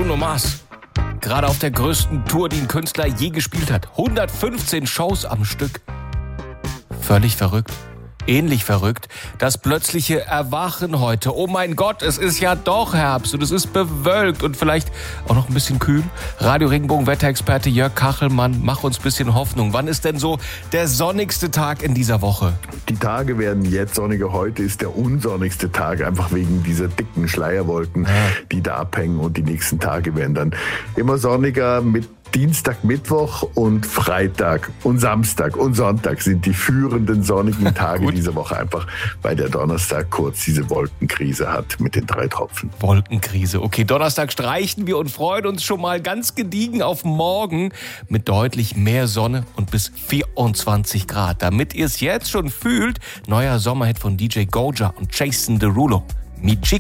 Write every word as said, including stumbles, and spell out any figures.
Bruno Mars. Gerade auf der größten Tour, die ein Künstler je gespielt hat. hundertfünfzehn Shows am Stück. Völlig verrückt. Ähnlich verrückt, das plötzliche Erwachen heute. Oh mein Gott, es ist ja doch Herbst und es ist bewölkt und vielleicht auch noch ein bisschen kühl. Radio Regenbogen Wetterexperte Jörg Kachelmann, mach uns ein bisschen Hoffnung. Wann ist denn so der sonnigste Tag in dieser Woche? Die Tage werden jetzt sonniger. Heute ist der unsonnigste Tag, einfach wegen dieser dicken Schleierwolken, ja, die da abhängen. Und die nächsten Tage werden dann immer sonniger mit Dienstag, Mittwoch und Freitag und Samstag und Sonntag sind die führenden sonnigen Tage dieser Woche, einfach weil der Donnerstag kurz diese Wolkenkrise hat mit den drei Tropfen. Wolkenkrise. Okay, Donnerstag streichen wir und freuen uns schon mal ganz gediegen auf morgen mit deutlich mehr Sonne und bis vierundzwanzig Grad. Damit ihr es jetzt schon fühlt, neuer Sommerhit von D J Goja und Jason Derulo. Mi Chica.